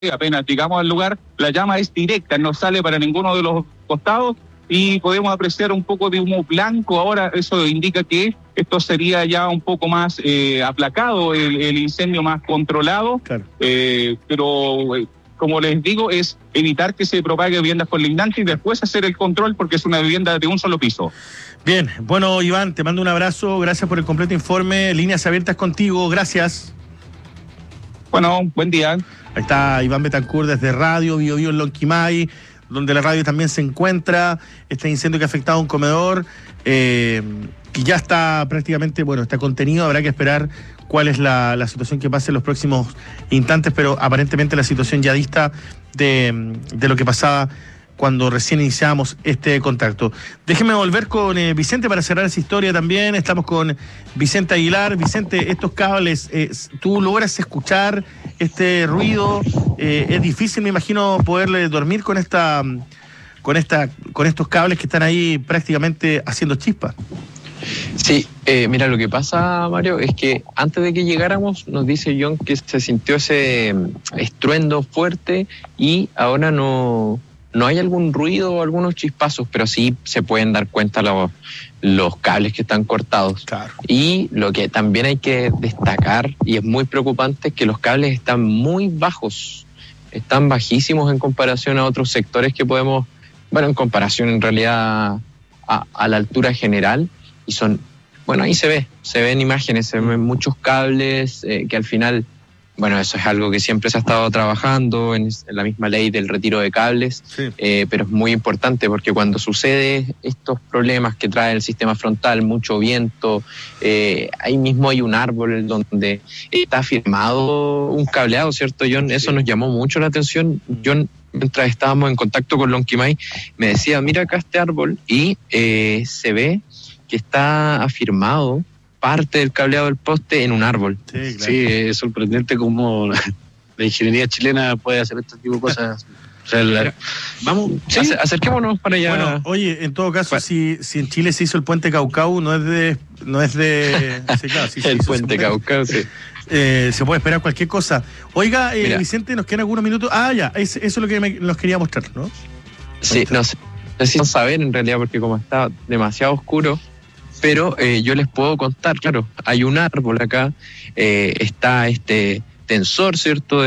apenas llegamos al lugar, la llama es directa, no sale para ninguno de los costados y podemos apreciar un poco de humo blanco. Ahora eso indica que esto sería ya un poco más aplacado, el incendio más controlado, claro. Pero como les digo, es evitar que se propague viviendas colindantes y después hacer el control porque es una vivienda de un solo piso. Bien, bueno, Iván, te mando un abrazo, gracias por el completo informe, líneas abiertas contigo, gracias. Bueno, buen día. Ahí está Iván Betancourt desde Radio Bio Bio en Lonquimay, donde la radio también se encuentra. Este incendio que ha afectado a un comedor, que ya está prácticamente, está contenido. Habrá que esperar cuál es la situación que pase en los próximos instantes, pero aparentemente la situación ya dista de lo que pasaba cuando recién iniciábamos este contacto. Déjenme volver con Vicente para cerrar esa historia también. Estamos con Vicente Aguilar. Vicente, estos cables, ¿tú logras escuchar este ruido? Es difícil, me imagino, poderle dormir con estos cables que están ahí prácticamente haciendo chispas. Sí, mira, lo que pasa, Mario, es que antes de que llegáramos nos dice John que se sintió ese estruendo fuerte y ahora no hay algún ruido o algunos chispazos, pero sí se pueden dar cuenta los cables que están cortados. Claro. Y lo que también hay que destacar, y es muy preocupante, es que los cables están muy bajos, están bajísimos en comparación a otros sectores que podemos, en comparación en realidad a la altura general, y son, ahí se ven imágenes, se ven muchos cables que al final... eso es algo que siempre se ha estado trabajando en la misma ley del retiro de cables, sí. Pero es muy importante porque cuando sucede estos problemas que trae el sistema frontal, mucho viento, ahí mismo hay un árbol donde está firmado un cableado, ¿cierto, John? Eso nos llamó mucho la atención. John, mientras estábamos en contacto con Lonquimay, me decía, mira acá este árbol y se ve que está afirmado parte del cableado del poste en un árbol. Sí, claro. Sí, es sorprendente cómo la ingeniería chilena puede hacer este tipo de cosas. Vamos, sí, acerquémonos para allá. Bueno, oye, en todo caso, si en Chile se hizo el puente Caucau, no es de sí, claro, sí, el puente Caucau, sí. Se puede esperar cualquier cosa. Oiga, Vicente, nos quedan algunos minutos. Eso es lo que nos quería mostrar, ¿no? Sí, no sé si van a saber en realidad, porque como está demasiado oscuro, pero yo les puedo contar, claro, hay un árbol acá, está este tensor, ¿cierto?,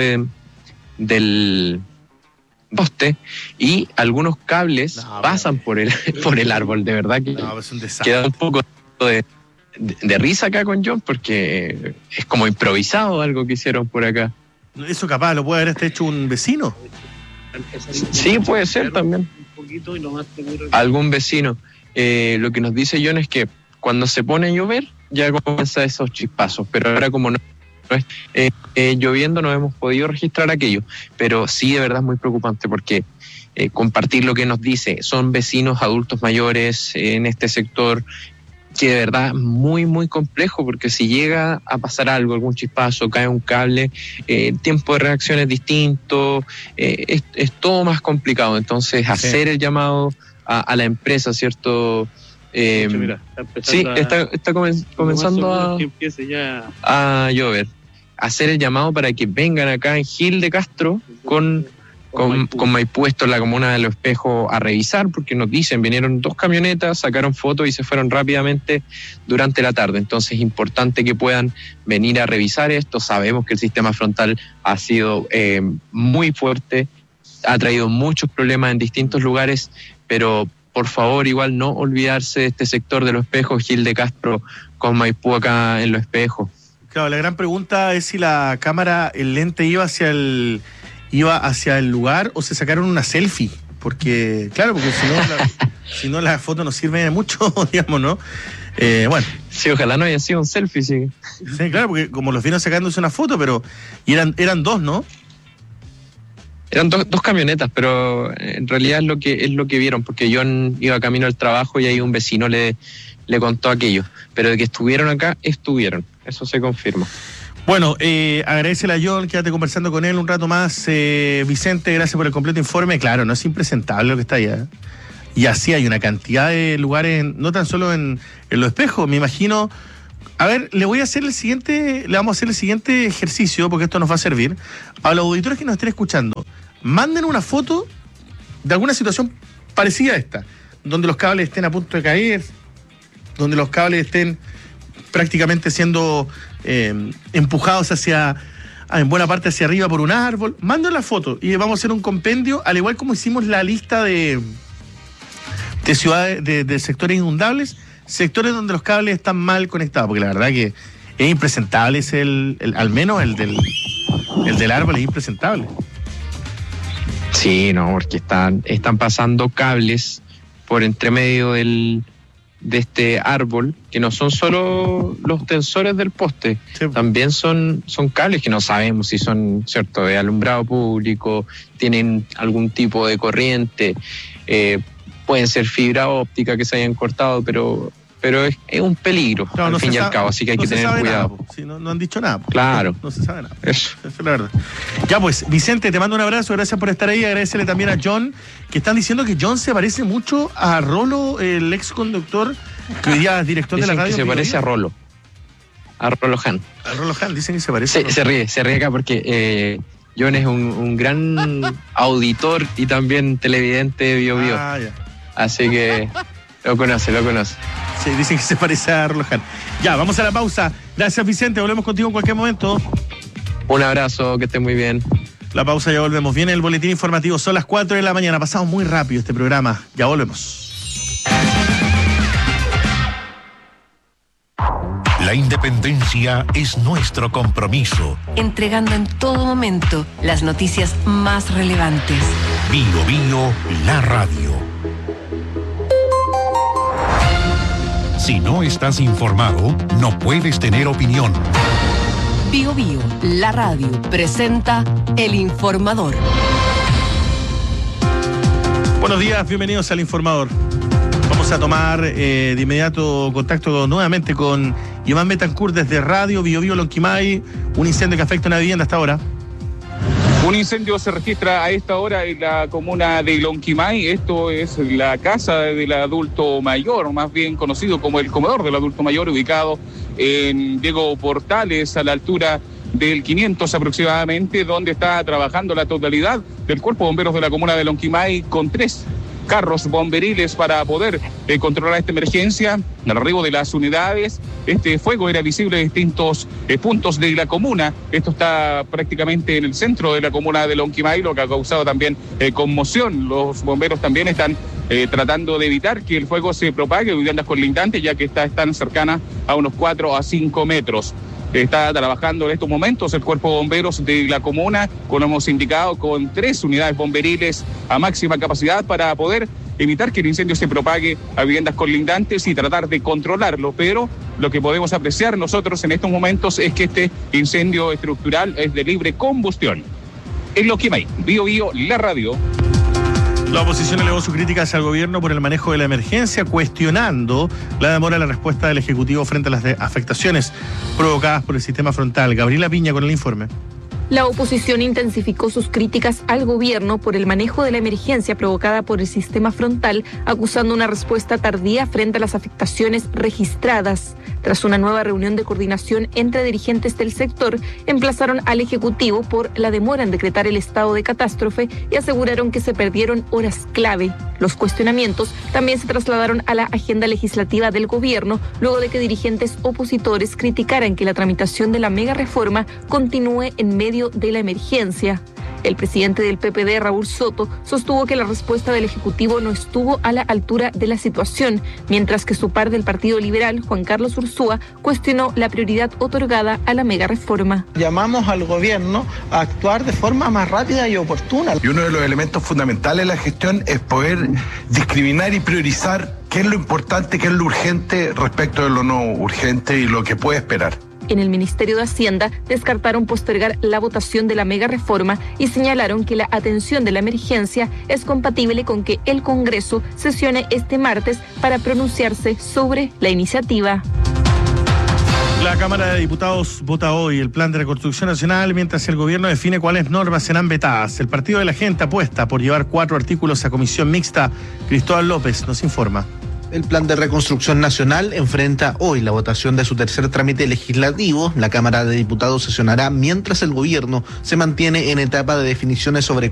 del poste, y algunos cables pasan por el árbol, de verdad que es un desastre. Queda un poco de risa acá con John, porque es como improvisado algo que hicieron por acá. Eso capaz lo puede haber hecho un vecino. Sí, puede ser también. Algún vecino. Lo que nos dice John es que cuando se pone a llover ya comienza esos chispazos, pero ahora como no es lloviendo no hemos podido registrar aquello, pero sí de verdad es muy preocupante porque compartir lo que nos dice, son vecinos adultos mayores en este sector, que de verdad es muy muy complejo, porque si llega a pasar algo, algún chispazo, cae un cable, el tiempo de reacción es distinto, es todo más complicado. Entonces hacer el llamado a la empresa, ¿cierto? Mira, está comenzando a llover. Hacer el llamado para que vengan acá en Gil de Castro con Maipú, esto en la comuna de Los Espejos, a revisar, porque nos dicen, vinieron 2 camionetas, sacaron fotos y se fueron rápidamente durante la tarde. Entonces es importante que puedan venir a revisar esto. Sabemos que el sistema frontal ha sido muy fuerte, ha traído muchos problemas en distintos lugares, pero por favor, igual no olvidarse de este sector de Los Espejos, Gil de Castro con Maipú acá en Los Espejos. Claro, la gran pregunta es si la cámara, el lente iba hacia el lugar o se sacaron una selfie, porque si no la foto no sirve de mucho, digamos, ¿no? Sí, ojalá no haya sido un selfie, sí. Sí, claro, porque como los vieron sacándose una foto, pero eran 2, ¿no? Eran dos camionetas, pero en realidad es lo que vieron, porque John iba camino al trabajo y ahí un vecino le contó aquello. Pero de que estuvieron acá, estuvieron. Eso se confirma. Bueno, agradecele a John, quédate conversando con él un rato más. Vicente, gracias por el completo informe. Claro, no es impresentable lo que está allá. Y así hay una cantidad de lugares, no tan solo en Los Espejos, me imagino A ver, le vamos a hacer el siguiente ejercicio, porque esto nos va a servir. A los auditores que nos estén escuchando, manden una foto de alguna situación parecida a esta, donde los cables estén a punto de caer, donde los cables estén prácticamente siendo empujados en buena parte hacia arriba por un árbol. Manden la foto y vamos a hacer un compendio, al igual como hicimos la lista de ciudades, de sectores inundables, sectores donde los cables están mal conectados, porque la verdad que es impresentable, al menos el del árbol es impresentable. Sí, no, porque están pasando cables por entre medio de este árbol, que no son solo los tensores del poste, sí. También son cables que no sabemos si son, cierto, de alumbrado público, tienen algún tipo de corriente, pueden ser fibra óptica que se hayan cortado, pero es un peligro, claro, al fin y al cabo, así que hay que tener cuidado. Sí, no han dicho nada. Claro. No se sabe nada. Eso es la verdad. Ya pues, Vicente, te mando un abrazo, gracias por estar ahí, agradecele también a John, que están diciendo que John se parece mucho a Rolo, el ex conductor, que hoy día es director de la radio. Que se parece a Rolo Han. A Rolo Han, dicen que se parece. Se ríe acá porque John es un gran auditor y también televidente de Bio Bio. Ya. Así que lo conoce. Sí, dicen que se parece a Rolo Han. Ya, vamos a la pausa. Gracias, Vicente, volvemos contigo en cualquier momento. Un abrazo, que esté muy bien. La pausa, ya volvemos. Viene el boletín informativo, son las 4 de la mañana. Pasamos muy rápido este programa. Ya volvemos. La independencia es nuestro compromiso. Entregando en todo momento las noticias más relevantes. Bio Bio, la radio. Si no estás informado, no puedes tener opinión. Bio Bio, la radio, presenta El Informador. Buenos días, bienvenidos al Informador. Vamos a tomar de inmediato contacto nuevamente con Iván Betancourt desde Radio Bio Bio Lonquimay. Un incendio que afecta una vivienda hasta ahora. Un incendio se registra a esta hora en la comuna de Lonquimay. Esto es la casa del adulto mayor, más bien conocido como el comedor del adulto mayor, ubicado en Diego Portales, a la altura del 500 aproximadamente, donde está trabajando la totalidad del Cuerpo de Bomberos de la comuna de Lonquimay con 3 carros bomberiles para poder controlar esta emergencia. Al arribo de las unidades, este fuego era visible en distintos puntos de la comuna. Esto está prácticamente en el centro de la comuna de Lonquimay, lo que ha causado también conmoción. Los bomberos también están tratando de evitar que el fuego se propague a viviendas colindantes, ya que están cercanas a unos 4 a 5 metros. Está trabajando en estos momentos el Cuerpo de Bomberos de la comuna, como hemos indicado, con 3 unidades bomberiles a máxima capacidad para poder evitar que el incendio se propague a viviendas colindantes y tratar de controlarlo. Pero lo que podemos apreciar nosotros en estos momentos es que este incendio estructural es de libre combustión. En Lonquimay, Bio Bio, la radio. La oposición elevó sus críticas al gobierno por el manejo de la emergencia, cuestionando la demora en la respuesta del Ejecutivo frente a las afectaciones provocadas por el sistema frontal. Gabriela Piña con el informe. La oposición intensificó sus críticas al gobierno por el manejo de la emergencia provocada por el sistema frontal, acusando una respuesta tardía frente a las afectaciones registradas. Tras una nueva reunión de coordinación entre dirigentes del sector, emplazaron al Ejecutivo por la demora en decretar el estado de catástrofe y aseguraron que se perdieron horas clave. Los cuestionamientos también se trasladaron a la agenda legislativa del gobierno, luego de que dirigentes opositores criticaran que la tramitación de la mega reforma continúe en medio de la emergencia. El presidente del PPD, Raúl Soto, sostuvo que la respuesta del Ejecutivo no estuvo a la altura de la situación, mientras que su par del Partido Liberal, Juan Carlos Ursúa, cuestionó la prioridad otorgada a la mega reforma. Llamamos al gobierno a actuar de forma más rápida y oportuna. Y uno de los elementos fundamentales de la gestión es poder discriminar y priorizar qué es lo importante, qué es lo urgente respecto de lo no urgente y lo que puede esperar. En el Ministerio de Hacienda descartaron postergar la votación de la mega reforma y señalaron que la atención de la emergencia es compatible con que el Congreso sesione este martes para pronunciarse sobre la iniciativa. La Cámara de Diputados vota hoy el Plan de Reconstrucción Nacional, mientras el gobierno define cuáles normas serán vetadas. El Partido de la Gente apuesta por llevar 4 artículos a comisión mixta. Cristóbal López nos informa. El Plan de Reconstrucción Nacional enfrenta hoy la votación de su tercer trámite legislativo. La Cámara de Diputados sesionará mientras el gobierno se mantiene en etapa de definiciones sobre